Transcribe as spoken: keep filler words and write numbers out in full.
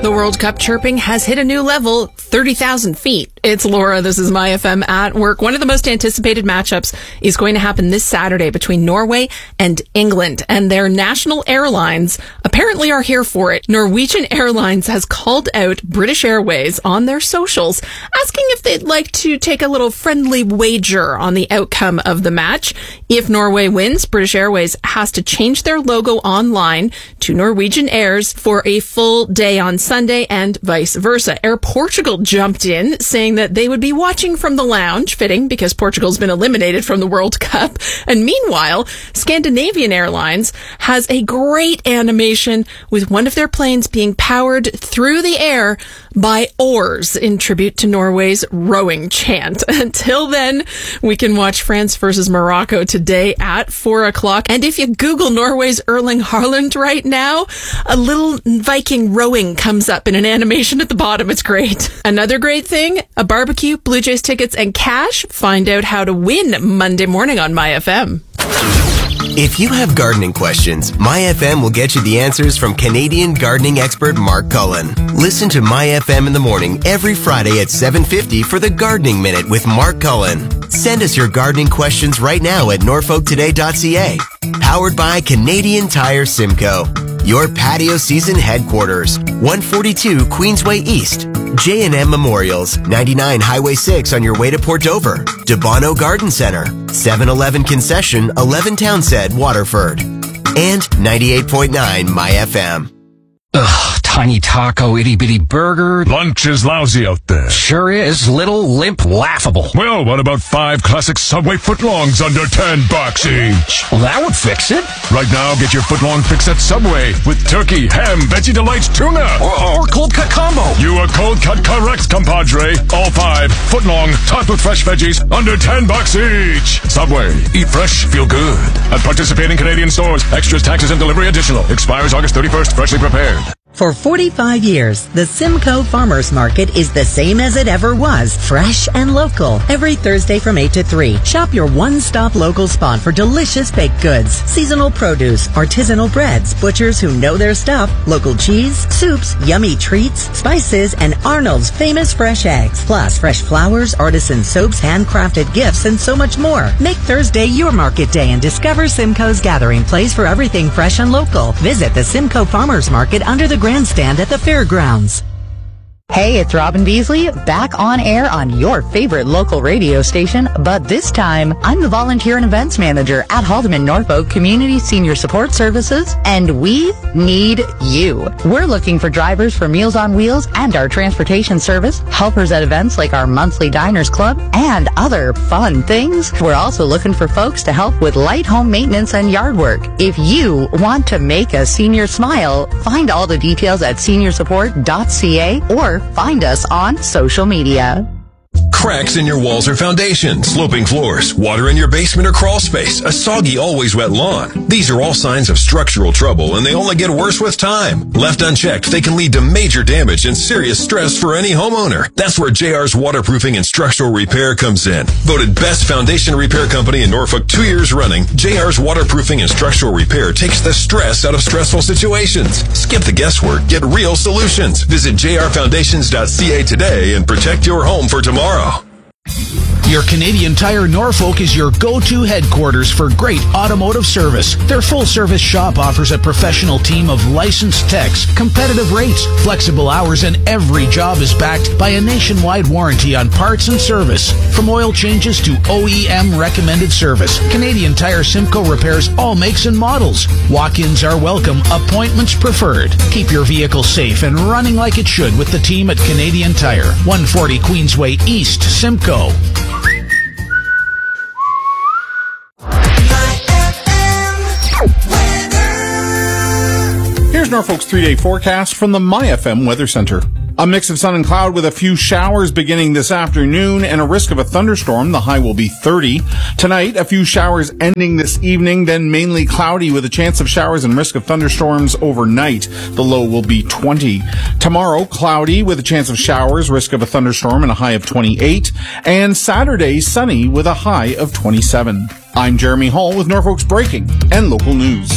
the World Cup chirping has hit a new level, thirty thousand feet. It's Laura. This is My F M at Work. One of the most anticipated matchups is going to happen this Saturday between Norway and England, and their national airlines apparently are here for it. Norwegian Airlines has called out British Airways on their socials, asking if they'd like to take a little friendly wager on the outcome of the match. If Norway wins, British Airways has to change their logo online to Norwegian Air's for a full day on Sunday and vice versa. Air Portugal jumped in, saying that they would be watching from the lounge, fitting because Portugal's been eliminated from the World Cup. And meanwhile, Scandinavian Airlines has a great animation with one of their planes being powered through the air by oars in tribute to Norway's rowing chant. Until then, we can watch France versus Morocco today at four o'clock. And if you Google Norway's Erling Haaland right now, a little Viking rowing comes up in an animation at the bottom. It's great. Another great thing, a barbecue, Blue Jays tickets, and cash. Find out how to win Monday morning on My F M. If you have gardening questions, My F M will get you the answers from Canadian gardening expert Mark Cullen. Listen to My F M in the morning every Friday at seven fifty for the Gardening Minute with Mark Cullen. Send us your gardening questions right now at norfolk today dot c a. Powered by Canadian Tire Simcoe. Your patio season headquarters. one forty-two Queensway East. J and M Memorials. ninety-nine Highway six on your way to Port Dover. DeBono Garden Center. seven eleven Concession, eleven Townsend, Waterford. And ninety-eight point nine My F M. Ugh, tiny taco, itty-bitty burger. Lunch is lousy out there. Sure is. Little, limp, laughable. Well, what about five classic Subway footlongs under ten bucks each? Well, that would fix it. Right now, get your footlong fix at Subway with turkey, ham, Veggie Delights, tuna. Or, or cold cut combo. You are cold cut correct, compadre. All five, footlong, topped with fresh veggies, under ten bucks each. Subway. Eat fresh, feel good. At participating Canadian stores. Extras, taxes, and delivery additional. Expires August thirty-first. Freshly prepared. For forty-five years, the Simcoe Farmers Market is the same as it ever was, fresh and local. Every Thursday from eight to three, shop your one-stop local spot for delicious baked goods, seasonal produce, artisanal breads, butchers who know their stuff, local cheese, soups, yummy treats, spices, and Arnold's famous fresh eggs. Plus, fresh flowers, artisan soaps, handcrafted gifts, and so much more. Make Thursday your market day and discover Simcoe's gathering place for everything fresh and local. Visit the Simcoe Farmers Market under the grandstand at the fairgrounds. Hey, it's Robin Beasley, back on air on your favorite local radio station, but this time, I'm the volunteer and events manager at Haldeman Norfolk Community Senior Support Services, and we need you. We're looking for drivers for Meals on Wheels and our transportation service, helpers at events like our monthly Diners Club, and other fun things. We're also looking for folks to help with light home maintenance and yard work. If you want to make a senior smile, find all the details at senior support dot c a or find us on social media. Cracks in your walls or foundation, sloping floors, water in your basement or crawl space, a soggy, always wet lawn. These are all signs of structural trouble, and they only get worse with time. Left unchecked, they can lead to major damage and serious stress for any homeowner. That's where J R's Waterproofing and Structural Repair comes in. Voted best foundation repair company in Norfolk two years running, J R's Waterproofing and Structural Repair takes the stress out of stressful situations. Skip the guesswork, get real solutions. Visit j r foundations dot c a today and protect your home for tomorrow. Your Canadian Tire Norfolk is your go-to headquarters for great automotive service. Their full-service shop offers a professional team of licensed techs, competitive rates, flexible hours, and every job is backed by a nationwide warranty on parts and service. From oil changes to O E M recommended service, Canadian Tire Simcoe repairs all makes and models. Walk-ins are welcome, appointments preferred. Keep your vehicle safe and running like it should with the team at Canadian Tire. one forty Queensway East, Simcoe. Here's Norfolk's three-day forecast from the My F M Weather Center. A mix of sun and cloud with a few showers beginning this afternoon and a risk of a thunderstorm. The high will be thirty. Tonight, a few showers ending this evening, then mainly cloudy with a chance of showers and risk of thunderstorms overnight. The low will be twenty. Tomorrow, cloudy with a chance of showers, risk of a thunderstorm, and a high of twenty-eight. And Saturday, sunny with a high of twenty-seven. I'm Jeremy Hall with Norfolk's breaking and local news.